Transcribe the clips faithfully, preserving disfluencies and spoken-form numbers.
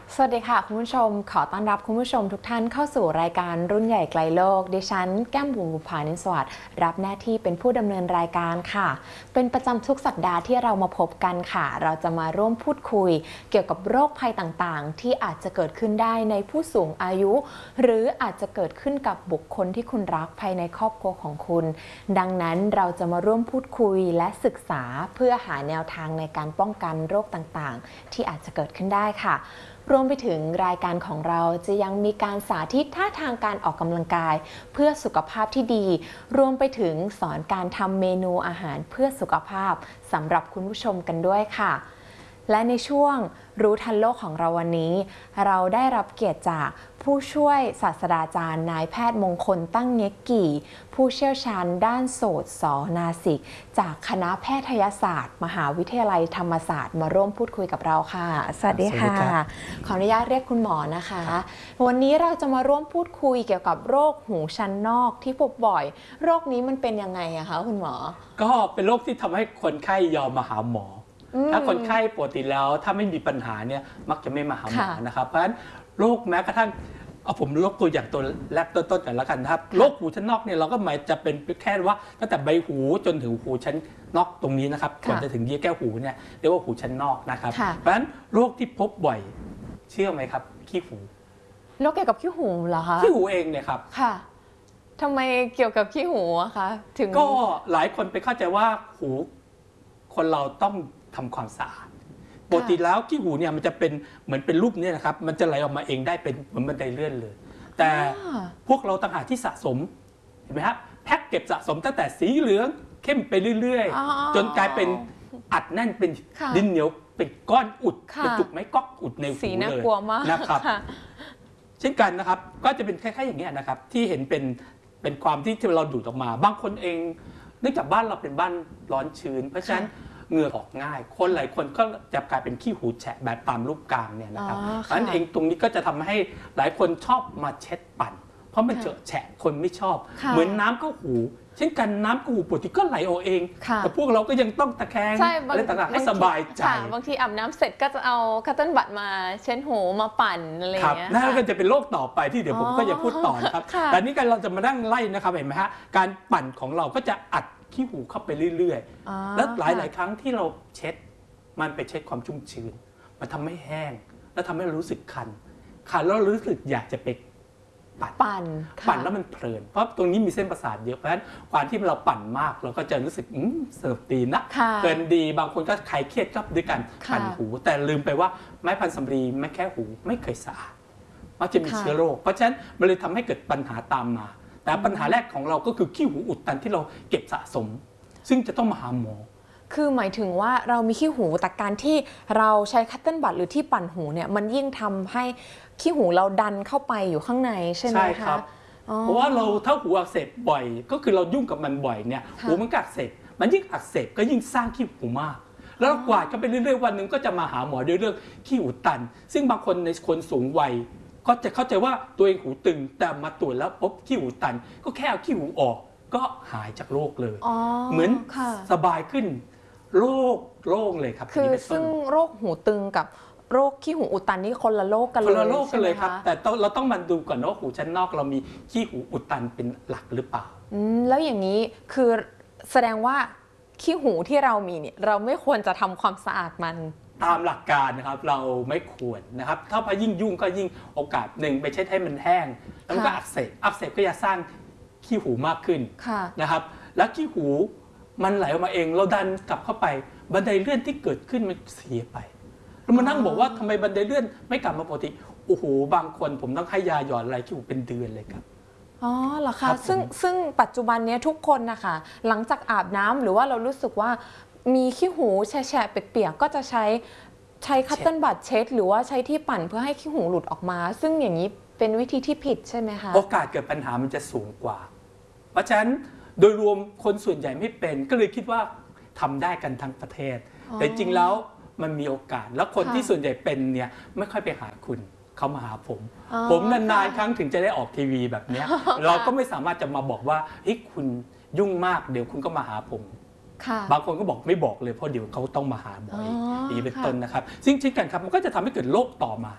สวัสดีค่ะคุณผู้ชมขอต้อนรับคุณผู้ชมทุกท่านเข้าสู่รายการรุ่นใหญ่ไกลโลกดิฉันแก้มบุ๋มบุภานินสวัสดิ์รับหน้าที่เป็นผู้ดำเนินรายการค่ะเป็นประจำทุกสัปดาห์ที่เรามาพบกันค่ะเราจะมาร่วมพูดคุยเกี่ยวกับโรคภัยต่างๆที่อาจจะเกิดขึ้นได้ในผู้สูงอายุ หรืออาจจะเกิดขึ้นกับบุคคลที่คุณรักภายในครอบครัวของคุณดังนั้นเราจะมาร่วมพูดคุยและศึกษาเพื่อหาแนวทางในการป้องกันโรคต่างๆที่อาจจะเกิดขึ้นได้ค่ะรวมไปถึงรายการของเราจะยังมีการสาธิตท่าทางการออกกำลังกายเพื่อสุขภาพที่ดีรวมไปถึงสอนการทำเมนูอาหารเพื่อสุขภาพสำหรับคุณผู้ชมกันด้วยค่ะและในช่วงรู้ทันโลกของเราวันนี้เราได้รับเกียรติจากผู้ช่วยศาสตราจารย์นายแพทย์มงคลตั้งเง็กกี่ผู้เชี่ยวชาญด้านโสตศนาสิกจากคณะแพทยศาสตร์มหาวิทยาลัยธรรมศาสตร์มาร่วมพูดคุยกับเราค่ะสวัสดีค่ะขออนุญาตเรียกคุณหมอนะคะวันนี้เราจะมาร่วมพูดคุยเกี่ยวกับโรคหูชั้นนอกที่พบบ่อยโรคนี้มันเป็นยังไงอะคะคุณหมอก็เป็นโรคที่ทำให้คนไข้ยอมมาหาหมอถ้าคนไข้ปกติแล้วถ้าไม่มีปัญหาเนี่ยมักจะไม่มาหาหมอนะครับเพราะฉะนั้นโรคแม้กระทั่งเอาผมยกตัวอย่างตัวแรกต้นๆกันแล้วกันครับโรคหูชั้นนอกเนี่ยเราก็หมายจะเป็นแค่ว่าตั้งแต่ใบหูจนถึงหูชั้นนอกตรงนี้นะครับก่อนจะถึงเยื่อแก้วหูเนี่ยเรียกว่าหูชั้นนอกนะครับเพราะฉะนั้นโรคที่พบบ่อยเชื่อไหมครับขี้หูโรคเกี่ยวกับขี้หูเหรอคะขี้หูเองเนี่ยครับค่ะทำไมเกี่ยวกับขี้หูอะคะถึงก็หลายคนไปเข้าใจว่าหูคนเราต้องทำความสะอาดปกติแล้วขี้หูเนี่ยมันจะเป็นเหมือนเป็นรูปนี้นะครับมันจะไหลออกมาเองได้เป็นเหมือนบันไดเลื่อนเลยแต่พวกเราต่างหากที่สะสมเห็นไหมครับแพ็คเก็บสะสมตั้งแต่สีเหลืองเข้มไปเรื่อยๆจนกลายเป็นอัดแน่นเป็นดินเหนียวเป็นก้อนอุดเป็นจุกไม้ก๊อกอุดในหูเลยนะครับเช่นกันนะครับก็จะเป็นคล้ายๆอย่างนี้นะครับที่เห็นเป็นเป็นความที่เราดูดออกมาบางคนเองเนื่องจากบ้านเราเป็นบ้านร้อนชื้นเพราะฉะนั้นเหงื่อออกง่ายคนหลายคนก็จะกลายเป็นขี้หูแฉะแบบตามรูปกลางเนี่ยนะครับเพราะฉะนั้นเองตรงนี้ก็จะทำให้หลายคนชอบมาเช็ดปั่นเพราะมันเจอะแฉะคนไม่ชอบเหมือนน้ำเข้าหูเช่นกันน้ำเข้าหูปกติก็ไหลออกเองแต่พวกเราก็ยังต้องตะแคงอะไรต่างๆให้สบายใจบางทีอาบน้ำเสร็จก็จะเอาคัตเติ้ลบัตมาเช็ดหูมาปั่นอะไรอย่างเงี้ยนั่นก็จะเป็นโรคต่อไปที่เดี๋ยวผมก็จะพูดต่อนะครับแต่นี้กันเราจะมานั่งไล่นะครับเห็นไหมฮะการปั่นของเราก็จะอัดขี้หูเข้าไปเรื่อยๆแล้วหลายๆครั้งที่เราเช็ดมันไปเช็ดความชุ่มชื้นมันทำให้แห้งแล้วทำให้รู้สึกคันคันแล้วรู้สึกอยากจะไปปั่นปั่นปั่นแล้วมันเพลินเพราะตรงนี้มีเส้นประสาทเยอะเพราะฉะนั้นความที่เราปั่นมากเราก็จะรู้สึกเสิร์ฟดีนะเพลินดีบางคนก็คลายเครียดก็ด้วยการปั่นหูแต่ลืมไปว่าไม้พันสำลีไม้แค่หูไม่เคยสะอาดมักจะมีเชื้อโรคเพราะฉะนั้นมันเลยทำให้เกิดปัญหาตามมาแต่ปัญหาแรกของเราก็คือขี้หูอุดตันที่เราเก็บสะสมซึ่งจะต้องมาหาหมอคือหมายถึงว่าเรามีขี้หูแต่การที่เราใช้คัตเติ้ลบัตหรือที่ปั่นหูเนี่ยมันยิ่งทำให้ขี้หูเราดันเข้าไปอยู่ข้างในใช่ไหมคะใช่ครับเพราะว่าเราถ้าหูอักเสบบ่อยก็คือเรายุ่งกับมันบ่อยเนี่ยหูมันอักเสบมันยิ่งอักเสบก็ยิ่งสร้างขี้หูมากแล้วกวาดก็ไปเรื่อยๆวันหนึ่งก็จะมาหาหมอด้วยเรื่องขี้อุดตันซึ่งบางคนในคนสูงวัยก็จะเข้าใจว่าตัวเองหูตึงแต่มาตรวจแล้วพบขี้หูตันก็แค่เอาขี้หูออกก็หายจากโรคเลยเหมือนสบายขึ้นโรคโรคเลยครับคือซึ่งโรคหูตึงกับโรคขี้หูอุดตันนี่คนละโรคกันเลยคนละโรคกันเลยครับแต่เราต้องมาดูก่อนว่าหูชั้นนอกเรามีขี้หูอุดตันเป็นหลักหรือเปล่าแล้วอย่างนี้คือแสดงว่าขี้หูที่เรามีเนี่ยเราไม่ควรจะทำความสะอาดมันตามหลักการนะครับเราไม่ควรนะครับถ้าพอยิ่งยุ่งก็ยิ่งโอกาสหนึ่งไปเช็ดให้มันแห้งแล้วมันก็อักเสบอักเสบก็จะสร้างขี้หูมากขึ้นนะครับแล้วขี้หูมันไหลออกมาเองเราดันกลับเข้าไปบันไดเลื่อนที่เกิดขึ้นมันเสียไปเรามานั่งบอกว่าทำไมบันไดเลื่อนไม่กลับมาปกติโอ้โหบางคนผมต้องให้ยาหยอดอะไรขี้หูเป็นเดือนเลยครับอ๋อเหรอคะซึ่งซึ่งปัจจุบันนี้ทุกคนนะคะหลังจากอาบน้ำหรือว่าเรารู้สึกว่ามีขี้หูแฉะเปียกๆก็จะใช้ใช้คัตเติ้ลบัตเช็ดหรือว่าใช้ที่ปั่นเพื่อให้ขี้หูหลุดออกมาซึ่งอย่างนี้เป็นวิธีที่ผิดใช่ไหมคะโอกาสเกิดปัญหามันจะสูงกว่าเพราะฉะนั้นโดยรวมคนส่วนใหญ่ไม่เป็นก็เลยคิดว่าทำได้กันทั้งประเทศแต่จริงแล้วมันมีโอกาสแล้วคนที่ส่วนใหญ่เป็นเนี่ยไม่ค่อยไปหาคุณเขามาหาผมผมนานๆครั้งถึงจะได้ออกทีวีแบบนี้เราก็ไม่สามารถจะมาบอกว่าเฮ้ยคุณยุ่งมากเดี๋ยวคุณก็มาหาผมบางคนก็บอกไม่บอกเลยเพราะเดี๋ยวเขาต้องมาหาหมออีกเป็นต้นนะครับซึ่งเช่นกันครับมันก็จะทำให้เกิดโรคต่อมา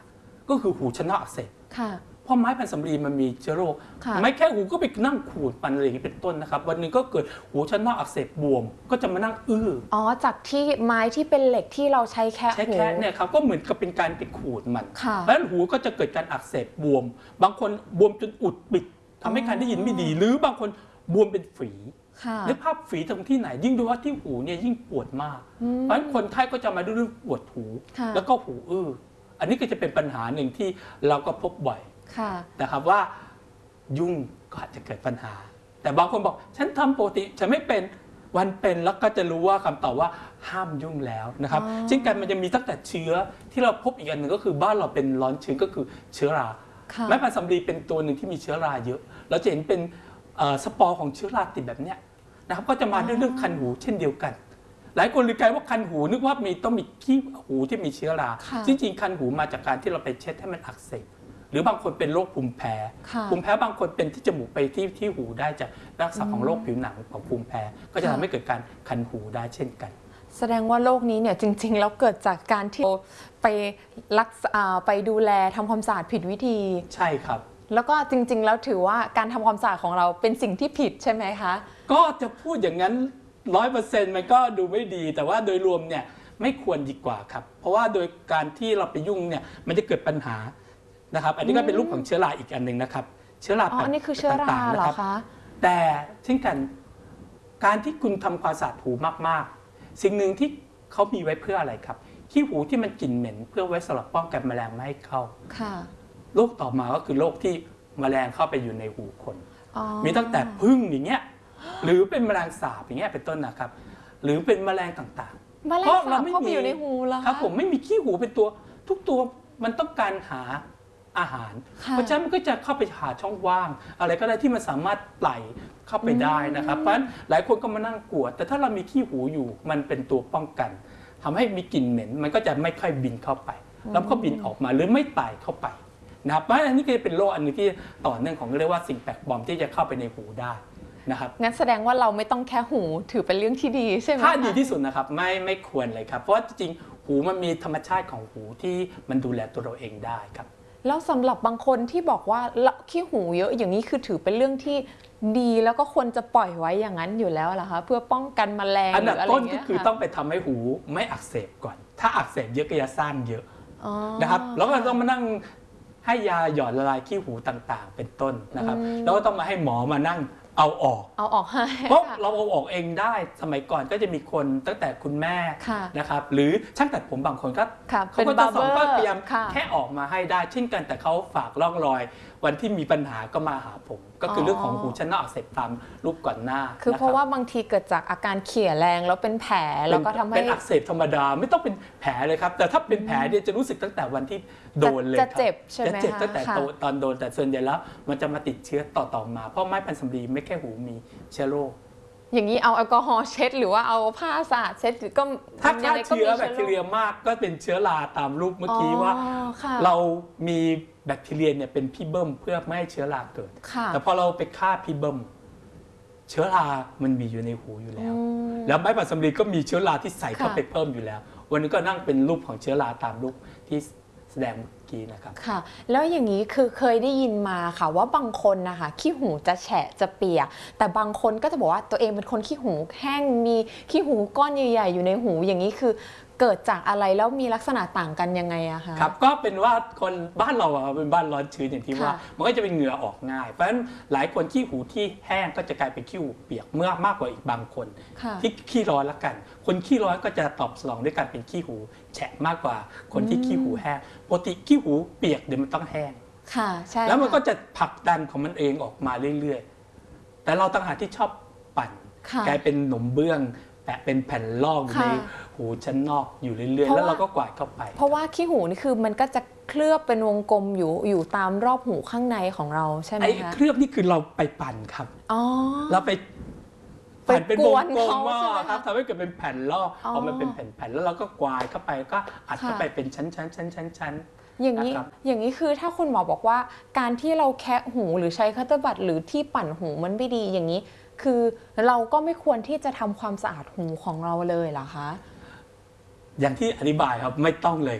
ก็คือหูชั้นนอกอักเสบค่ะเพราะไม้พันสำลีมันมีเชื้อโรคไม่แค่หูก็ไปนั่งขูดมันอะไรอย่างนี้เป็นต้นนะครับวันหนึ่งก็เกิดหูชั้นนอกอักเสบบวมก็จะมานั่งอื้ออ๋อจากที่ไม้ที่เป็นเหล็กที่เราใช้แค่ใช้แค่เนี่ยครับก็เหมือนกับเป็นการไปขูดมันแล้วหูก็จะเกิดการอักเสบบวมบางคนบวมจนอุดปิดทำให้การได้ยินไม่ดีหรือบางคนบวมเป็นฝีนึกภาพฝีตรงที่ไหนยิ่งดูว่าที่หูเนี่ยยิ่งปวดมากเพราะฉะนั้นคนไข้ก็จะมาด้วยเรื่องปวดหูแล้วก็หูอื้ออันนี้ก็จะเป็นปัญหาหนึ่งที่เราก็พบบ่อยนะครับว่ายุ่งก็อาจจะเกิดปัญหาแต่บางคนบอกฉันทำปกติฉันไม่เป็นวันเป็นแล้วก็จะรู้ว่าคำตอบว่าห้ามยุ่งแล้วนะครับเช่นกันมันจะมีตั้งแต่เชื้อที่เราพบอีกอันหนึ่งก็คือบ้านเราเป็นร้อนชื้นก็คือเชื้อราไม้พันสำลีเป็นตัวหนึ่งที่มีเชื้อราเยอะเราจะเห็นเป็นสปอร์ของเชื้อราติดแบบเนี้ยนะครับก็จะมาด้วยเรื่องคันหูเช่นเดียวกันหลายคนลืมไปว่าคันหูนึกว่ามีต้องมีขี้หูที่มีเชื้อราจริงๆคันหูมาจากการที่เราไปเช็ดให้มันอักเสบหรือบางคนเป็นโรคภูมิแพ้ภูมิแพ้บางคนเป็นที่จมูกไปที่ที่หูได้จากลักษณะของโรคผิวหนังของภูมิแพ้ก็จะทำให้เกิดการคันหูได้เช่นกันแสดงว่าโรคนี้เนี่ยจริงๆแล้วเกิดจากการที่ไปรักษาไปดูแลทำความสะอาดผิดวิธีใช่ครับแล้วก็จริงๆแล้วถือว่าการทำความสะอาดของเราเป็นสิ่งที่ผิดใช่ไหมคะก็จะพูดอย่างนั้นร้อยเปอร์เซ็นต์มันก็ดูไม่ดีแต่ว่าโดยรวมเนี่ยไม่ควรดีกว่าครับเพราะว่าโดยการที่เราไปยุ่งเนี่ยมันจะเกิดปัญหานะครับอันนี้ก็เป็นรูปของเชื้อราอีกอันหนึ่งนะครับเชื้อราอ๋ออันนี้คือเชื้อราเหรอคะแต่เช่นกันการที่คุณทำความสะอาดหูมากๆสิ่งหนึ่งที่เขามีไว้เพื่ออะไรครับขี้หูที่มันกลิ่นเหม็นเพื่อไว้สำหรับป้องกันแมลงไม่ให้เข้าโรคต่อมาก็คือโรคที่แมลงเข้าไปอยู่ในหูคนมีตั้งแต่ผึ้งอย่างเงี้ยหรือเป็นแมลงสาบอย่างเงี้ยเป็นต้นนะครับหรือเป็นแมลงต่างๆเพราะเราไม่มีอยู่ในหูแล้วครับผมไม่มีขี้หูเป็นตัวทุกตัวมันต้องการหาอาหารเพราะฉะนั้นมันก็จะเข้าไปหาช่องว่างอะไรก็ได้ที่มันสามารถไหลเข้าไปได้นะครับเพราะฉะนั้นหลายคนก็มานั่งกลัวแต่ถ้าเรามีขี้หูอยู่มันเป็นตัวป้องกันทำให้มีกลิ่นเหม็นมันก็จะไม่ค่อยบินเข้าไปแล้วก็บินออกมาหรือไม่ไต่เข้าไปนะครับเพราะอันนี้ก็จะเป็นโรคอันนึงที่ต่อเนื่องของเรียกว่าสิ่งแปลกปลอมที่จะเข้าไปในหูได้นะครับงั้นแสดงว่าเราไม่ต้องแค่หูถือเป็นเรื่องที่ดีใช่ไหมถ้าดีที่สุดนะครับไม่ไม่ควรเลยครับเพราะจริงๆหูมันมีธรรมชาติของหูที่มันดูแลตัวเราเองได้ครับแล้วสำหรับบางคนที่บอกว่าขี้หูเยอะอย่างนี้คือถือเป็นเรื่องที่ดีแล้วก็ควรจะปล่อยไว้อย่างนั้นอยู่แล้วเหรอคะเพื่อป้องกันแมลงอันดับต้นก็คือต้องไปทำให้หูไม่อักเสบก่อนถ้าอักเสบเยอะก็จะสร้างเยอะนะครับแล้วก็ต้องมานั่งให้ยาหยอดละลายขี้หูต่างๆเป็นต้นนะครับแล้วก็ต้องมาให้หมอมานั่งเอาออกเอาออกให้เพราะเราเอาออกเองได้สมัยก่อนก็จะมีคนตั้งแต่คุณแม่นะครับหรือช่างตัดผมบางคนก็เขาก็จะสอนก็พยายามแค่ออกมาให้ได้เช่นกันแต่เขาฝากร่องรอยวันที่มีปัญหาก็มาหาผมก็คือเรื่องของหูชั้นนอกอักเสบตามรูปก่อนหน้าคือเพราะว่าบางทีเกิดจากอาการเขี่ยแรงแล้วเป็นแผลแล้วก็ทำให้เป็นอักเสบธรรมดาไม่ต้องเป็นแผลเลยครับแต่ถ้าเป็นแผลเนี่ยจะรู้สึกตั้งแต่วันที่โดนเลยจะเจ็บใช่ไหมจะเจ็บตั้งแต่ตอนโดนแต่ส่วนใหญ่แล้วมันจะมาติดเชื้อต่อๆมาเพราะไม้พันสำลีไม่แค่หูมีเชื้อโรคอย่างนี้เอาแอลกอฮอล์เช็ดหรือว่าเอาผ้าสะอาดเช็ดก็ถ้าฆ่าเชื้อแบคทีเรียมากก็เป็นเชื้อราตามรูปเมื่อกี้ว่าเรามีแบคทีเรียเนี่ยเป็นพี่เบิ้มเพื่อไม่ให้เชื้อราเกิดแต่พอเราไปฆ่าพี่เบิ้มเชื้อรามันมีอยู่ในหูอยู่แล้วแล้วไม้พันสำลีก็มีเชื้อราที่ใส่เข้าไปเพิ่มอยู่แล้ววันนี้ก็นั่งเป็นรูปของเชื้อราตามรูปที่แสดงเมื่อกี้นะครับค่ะแล้วอย่างนี้คือเคยได้ยินมาค่ะว่าบางคนนะคะขี้หูจะแฉะจะเปียกแต่บางคนก็จะบอกว่าตัวเองเป็นคนขี้หูแห้งมีขี้หูก้อนใหญ่ๆอยู่ในหูอย่างนี้คือเกิดจากอะไรแล้วมีลักษณะต่างกันยังไงอะคะครับก็เป็นว่าคนบ้านเราเป็นบ้านร้อนชื้นอย่างที่ว่ามันก็จะเป็นเหงื่อออกง่ายเพราะฉะนั้นหลายคนขี้หูที่แห้งก็จะกลายเป็นขี้หูเปียกเมื่อมากกว่าอีกบางคนที่ขี้ร้อนละกันคนขี้ร้อนก็จะตอบสนองด้วยการเป็นขี้หูแฉะมากกว่าคนที่ขี้หูแห้งปกติขี้หูเปียกเดี๋ยวมันต้องแห้งค่ะใช่แล้วมันก็จะผลักดันของมันเองออกมาเรื่อยๆแต่เราต่างหากที่ชอบปั่นกลายเป็นหนมเบื้องแปะเป็นแผ่นรองในหูชั้นนอกอยู่เรื่อยๆแล้วเราก็กวาดเข้าไปเพราะว่าขี้หูนี่คือมันก็จะเคลือบเป็นวงกลมอยู่อยู่ตามรอบหูข้างในของเราใช่ไหมคะไอ้เคลือบนี่คือเราไปปั่นครับเราไปปั่นเป็นวงกลมว่าครับทำให้เกิดเป็นแผ่นลอกออกมาเป็นแผ่นๆแล้วเราก็กวาดเข้าไปก็อัดเข้าไปเป็นชั้นๆชั้นๆๆอย่างนี้อย่างนี้คือถ้าคุณหมอบอกว่าการที่เราแคะหูหรือใช้คัตเตอร์บัดหรือที่ปั่นหูมันไม่ดีอย่างนี้คือเราก็ไม่ควรที่จะทำความสะอาดหูของเราเลยเหรอคะอย่างที่อธิบายครับไม่ต้องเลยครับเพ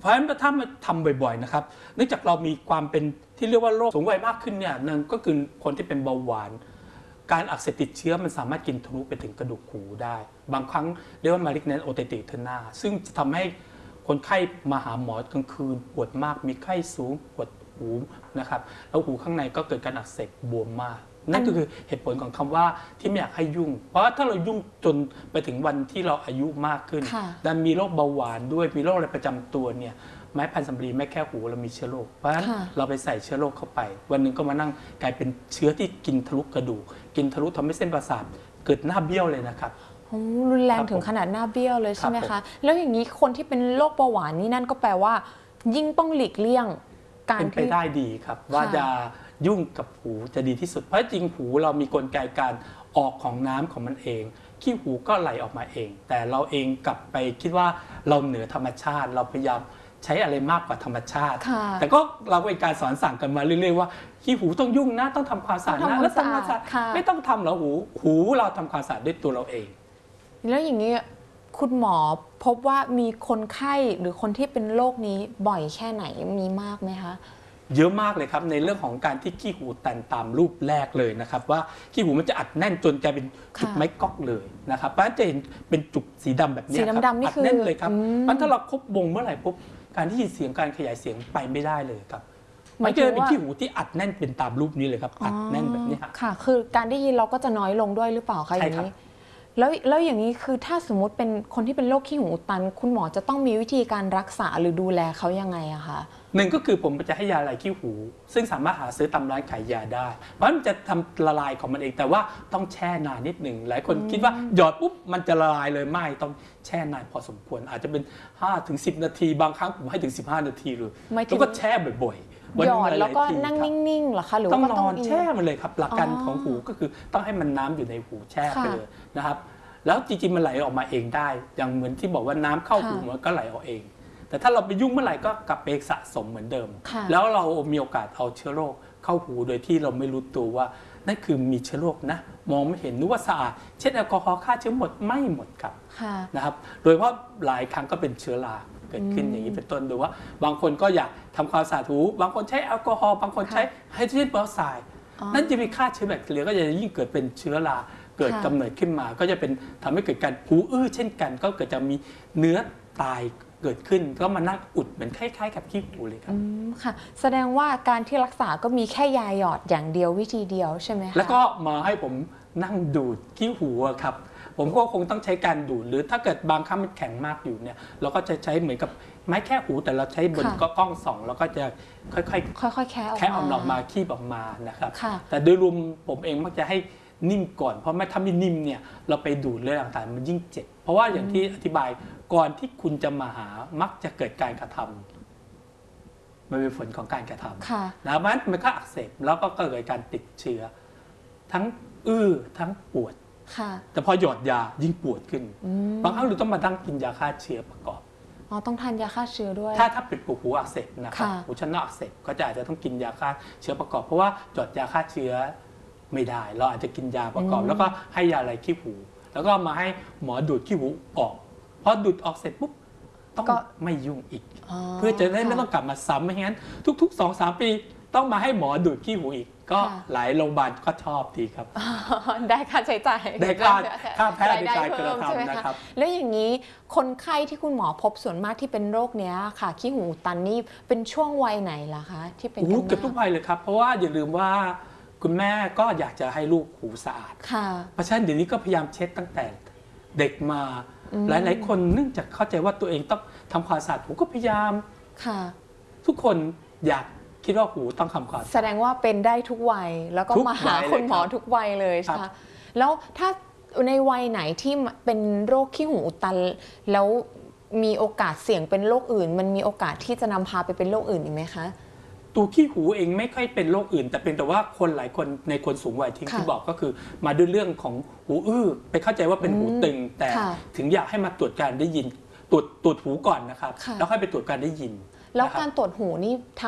ราะฉะนั้นถ้ามาทำบ่อยๆนะครับเนื่องจากเรามีความเป็นที่เรียกว่าโรคสูงวัยมากขึ้นเนี่ยนั่นก็คือคนที่เป็นเบาหวานการอักเสบติดเชื้อมันสามารถกินทะลุไปถึงกระดูกหูได้ บางครั้งเรียกว่า malignant otitis interna ซึ่งจะทำให้คนไข้มาหาหมอกลางคืนปวดมากมีไข้สูงปวดหูนะครับแล้วหูข้างในก็เกิดการอักเสบบวมมากนั่นก็คือเหตุผลของคำว่าที่ไม่อยากให้ยุ่งเพราะถ้าเรายุ่งจนไปถึงวันที่เราอายุมากขึ้นดันมีโรคเบาหวานด้วยมีโรคอะไรประจำตัวเนี่ยไม้พันธุ์สำลีไม่แค่หูเรามีเชื้อโรคเพราะฉะนั้นเราไปใส่เชื้อโรคเข้าไปวันหนึ่งก็มานั่งกลายเป็นเชื้อที่กินทะลุกระดูกกินทะลุทำให้เส้นประสาทเกิดหน้าเบี้ยวเลยนะครับโอ้รุนแรงถึงขนาดหน้าเบี้ยวเลยใช่ไหมคะแล้วอย่างนี้คนที่เป็นโรคเบาหวานนี่นั่นก็แปลว่ายิ่งต้องหลีกเลี่ยงการเป็นไปได้ดีครับว่าจะยุ่งกับหูจะดีที่สุดเพราะจริงหูเรามีกลไกการออกของน้ำของมันเองขี้หูก็ไหลออกมาเองแต่เราเองกลับไปคิดว่าเราเหนือธรรมชาติเราพยายามใช้อะไรมากกว่าธรรมชาติแต่ก็เราเป็นการสอนสั่งกันมาเรื่อยๆว่าขี้หูต้องยุ่งนะต้องทำความสะอาดนะแล้วทำความสะอาดไม่ต้องทำเหรอหูหูเราทำความสะอาดด้วยตัวเราเองแล้วอย่างนี้คุณหมอพบว่ามีคนไข้หรือคนที่เป็นโรคนี้บ่อยแค่ไหนมีมากไหมคะเยอะมากเลยครับในเรื่องของการที่ขี้หูตันตามรูปแรกเลยนะครับว่าขี้หูมันจะอัดแน่นจนกลายเป็นจุกไม้ก๊อกเลยนะครับเพราะฉะนั้นจะเห็นเป็นจุกสีดำแบบนี้ครับอัดแน่นเลยครับเพราะถ้าเราครบวงเมื่อไหร่ปุ๊บการที่ยินเสียงการขยายเสียงไปไม่ได้เลยครับมันจะเป็นขี้หูที่อัดแน่นเป็นตามรูปนี้เลยครับอัดแน่นแบบนี้ค่ะคือการได้ยินเราก็จะน้อยลงด้วยหรือเปล่าคะอย่างนี้แล้วแล้วอย่างนี้คือถ้าสมมติเป็นคนที่เป็นโรคขี้หูอุดตันคุณหมอจะต้องมีวิธีการรักษาหรือดูแลเขายังไงอะคะหนึ่งก็คือผมจะให้ยาละลายขี้หู ซึ่งสามารถหาซื้อตามร้านขายยาได้เพราะมันจะทำละลายของมันเองแต่ว่าต้องแช่นานนิดหนึ่งหลายคนคิดว่าหยอดปุ๊บมันจะละลายเลยไม่ต้องแช่นานพอสมควรอาจจะเป็น ห้าถึงสิบ นาทีบางครั้งผมให้ถึงสิบห้านาทีเลยแล้วก็แช่บ่อยๆหยอดแล้วก็นั่งนิ่งๆเหรอคะหรือว่าต้องนอนแช่มันเลยครับหลักการของหูก็คือต้องให้มันน้ำอยู่ในหูแช่ไปเลยนะครับแล้วจริงๆมันไหลออกมาเองได้อย่างเหมือนที่บอกว่าน้ำเข้าหูมันก็ไหลออกเองแต่ถ้าเราไปยุ่งเมื่อไหร่ก็กลับไปสะสมเหมือนเดิมแล้วเรามีโอกาสเอาเชื้อโรคเข้าหูโดยที่เราไม่รู้ตัวว่านั่นคือมีเชื้อโรคนะมองไม่เห็นนึกว่าสะอาดเช่นแอลกอฮอล์ฆ่าเชื้อหมดไม่หมดครับนะครับโดยเฉพาะหลายครั้งก็เป็นเชื้อราเกิดขึ้นอย่างนี้เป็นต้นโดยว่าบางคนก็อยากทำความสะอาดหูบางคนใช้แอลกอฮอล์บางคนใช้ไฮโดรเจนเปอร์ออกไซด์นั่นจะมีฆ่าเชื้อแบคทีเรียก็จะยิ่งเกิดเป็นเชื้อราเกิดกำเนิดขึ้นมาก็จะเป็นทำให้เกิดการหูอื้อเช่นกันก็เกิดจะมีเนื้อตายเกิดขึ้นก็มานั่งอุดเหมือนคล้ายๆกับขี้หูเลยครับค่ะแสดงว่าการที่รักษาก็มีแค่ยาหยอดอย่างเดียววิธีเดียวใช่ไหมคะแล้วก็มาให้ผมนั่งดูดขี้หูครับผมก็คงต้องใช้การดูดหรือถ้าเกิดบางครั้งมันแข็งมากอยู่เนี่ยเราก็จะใช้เหมือนกับไม้แค่หูแต่เราใช้บนกล้องส่องแล้วก็จะค่อยๆค่อยๆแค่แค่ออกมาคีบออกมานะครับแต่โดยรวมผมเองมักจะให้นิ่มก่อนเพราะไม่ถ้าไม่นิ่มเนี่ยเราไปดูดเรื่องต่างๆมันยิ่งเจ็บเพราะว่าอย่างที่อธิบายก่อนที่คุณจะมาหามักจะเกิดการกระทำมันเป็นผลของการกระทำนะมันมันก็อักเสบแล้วก็เกิดการติดเชื้อทั้งอื้อทั้งปวดแต่พอหยอดยายิ่งปวดขึ้นบางครั้งเราต้องมาตั้งกินยาฆ่าเชื้อประกอบอ๋อต้องทานยาฆ่าเชื้อด้วยถ้าถ้าเป็นปวดหูอักเสบนะครับหูชั้นนอกอักเสบก็จะอาจจะต้องกินยาฆ่าเชื้อประกอบเพราะว่าหยอดยาฆ่าเชื้อไม่ได้เราอาจจะกินยาประกอบแล้วก็ให้ยาอะไรขี้หูแล้วก็มาให้หมอดูดขี้หูออกพอดูดออกเสร็จปุ๊บต้องไม่ยุ่งอีกเพื่อจะได้ไม่ต้องกลับมาซ้ำไม่งั้นทุกๆ สองสาม ปีต้องมาให้หมอดูดขี้หูอีกก็หลายโรงพยาบาลก็ชอบดีครับได้ค่าใช้จ่ายได้ค่าค่าแพทย์ในการกระทำนะครับแล้วอย่างนี้คนไข้ที่คุณหมอพบส่วนมากที่เป็นโรคเนี้ยค่ะขี้หูตันนี่เป็นช่วงวัยไหนล่ะคะที่เป็นเกือบทุกวัยเลยครับเพราะว่าอย่าลืมว่าคุณแม่ก็อยากจะให้ลูกหูสะอาดเพราะฉะนั้นเดี๋ยวนี้ก็พยายามเช็ดตั้งแต่เด็กมาหลายๆคนเนื่องจากเข้าใจว่าตัวเองต้องทำความสะอาดหูก็พยายามทุกคนอยากคิดว่าหูต้องทำความสะอาดแสดงว่าเป็นได้ทุกวัยแล้วก็มาหาคุณหมอทุกวัยเลยใช่ไหมแล้วถ้าในวัยไหนที่เป็นโรคขี้หูอุดตันแล้วมีโอกาสเสี่ยงเป็นโรคอื่นมันมีโอกาสที่จะนำพาไปเป็นโรคอื่นอีกไหมคะตัวขี้หูเองไม่ค่อยเป็นโรคอื่นแต่เป็นแต่ว่าคนหลายคนในคนสูงวัยที่ที่บอกก็คือมาด้วยเรื่องของหูอื้อไปเข้าใจว่าเป็นหูตึงแต่ถึงอยากให้มาตรวจการได้ยินตรวจตรวจหูก่อนนะครับแล้วค่อยไปตรวจการได้ยินแล้วการตรวจหูนี่